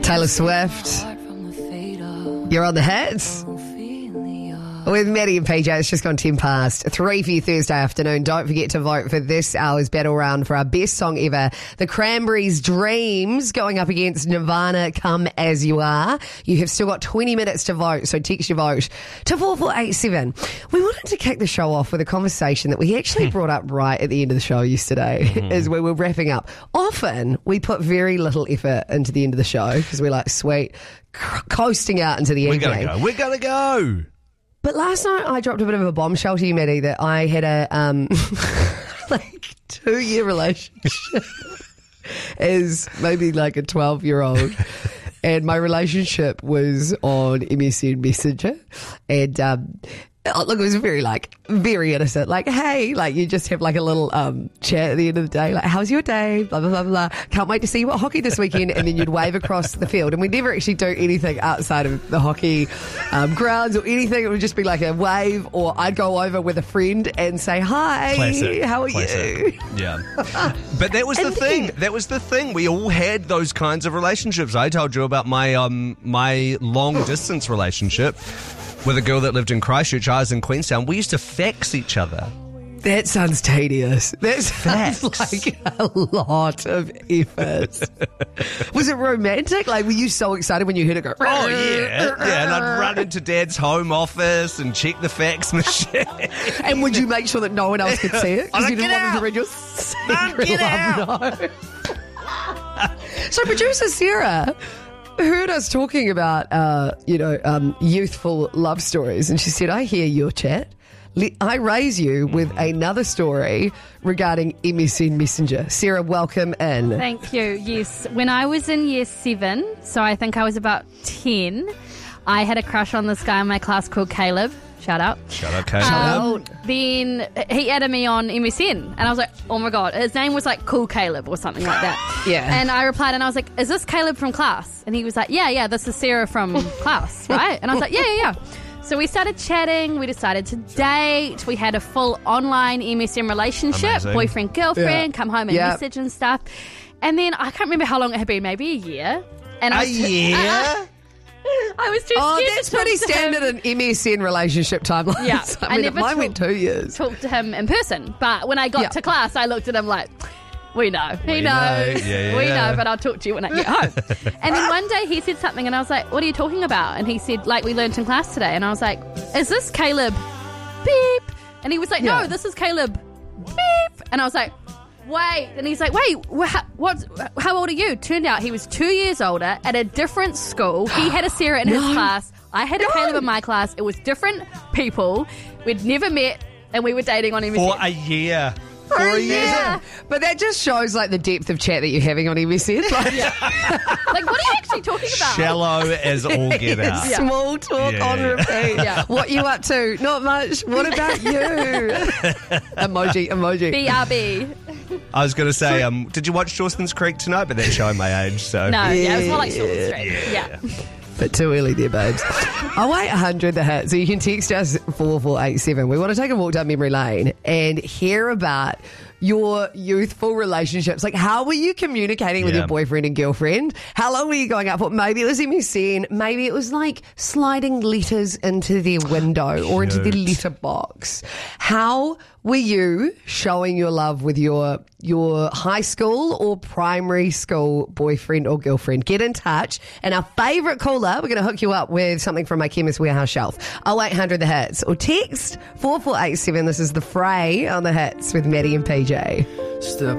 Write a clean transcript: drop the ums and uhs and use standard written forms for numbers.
Taylor Swift. You're on the hits. With Maddie and PJ, it's just gone 10 past 3 for you Thursday afternoon. Don't forget to vote for this hour's battle round for our best song ever. The Cranberries' Dreams going up against Nirvana, Come As You Are. You have still got 20 minutes to vote, so text your vote to 4487. We wanted to kick the show off with a conversation that we actually brought up right at the end of the show yesterday as we were wrapping up. Often we put very little effort into the end of the show because we're like, sweet, coasting out into the evening. We're going to go. But last night I dropped a bit of a bombshell to you, Maddie, that I had a 2-year relationship as maybe like a 12-year-old. And my relationship was on MSN Messenger. And look, it was very innocent. Like, hey, like you just have like a little chat at the end of the day. Like, how's your day? Blah, blah, blah, blah. Can't wait to see you at hockey this weekend. And then you'd wave across the field. And we never actually do anything outside of the hockey grounds or anything. It would just be like a wave, or I'd go over with a friend and say, hi, how are you? Yeah. But that was the thing. That was the thing. We all had those kinds of relationships. I told you about my my long distance relationship with a girl that lived in Christchurch. I was in Queenstown. We used to fax each other. That sounds tedious. That sounds like a lot of effort. Was it romantic? Like, were you so excited when you heard it go? Oh, yeah. Yeah, and I'd run into Dad's home office and check the fax machine. And would you make sure that no one else could see it? Because you didn't want them to read your secret love note. So producer Sarah heard us talking about, youthful love stories, and she said, I hear your chat. I raise you with another story regarding MSN Messenger. Sarah, welcome in. Thank you. Yes. When I was in year 7, so I think I was about 10, I had a crush on this guy in my class called Caleb. Shout out. Shout out, Caleb. Then he added me on MSN, and I was like, oh my God. His name was like Cool Caleb or something like that. Yeah. And I replied, and I was like, is this Caleb from class? And he was like, yeah, this is Sarah from class, right? And I was like, yeah. So we started chatting, we decided to date, we had a full online MSN relationship, Amazing. Boyfriend, girlfriend, come home and message and stuff. And then I can't remember how long it had been, maybe a year. And A year? I was too scared. Oh, that's to talk pretty to standard him. in MSN relationship timelines. Yeah. I mean, mine went 2 years. Talked to him in person, but when I got to class, I looked at him like, we know. He knows. Yeah. We know, but I'll talk to you when I get home. And then one day he said something and I was like, what are you talking about? And he said, like we learnt in class today. And I was like, is this Caleb? Beep. And he was like, no, this is Caleb. Beep. And I was like, wait. And he's like, wait, how old are you? Turned out he was 2 years older at a different school. He had a Sarah in his class. I had a Caleb in my class. It was different people. We'd never met and we were dating on MSN. For a year. For a year. But that just shows like the depth of chat that you're having on MSN. Like, what are you actually talking about? Shallow as all get out. Small talk on repeat. Yeah. What you up to? Not much. What about you? emoji. BRB. I was going to say, did you watch Dawson's Creek tonight? But that's showing my age, so. No, it was more like Short and Straight. Yeah. But too early there, babes. 0800 the hit. So you can text us 4487. We want to take a walk down memory lane and hear about your youthful relationships. Like, how were you communicating with your boyfriend and girlfriend? How long were you going out for? Maybe it was MSN. Maybe it was like sliding letters into their window or into their letterbox. How were you showing your love with your high school or primary school boyfriend or girlfriend? Get in touch. And our favourite caller, we're going to hook you up with something from my Chemist Warehouse shelf. 0800 the hits or text 4487. This is The Fray on the hits with Maddie and PJ.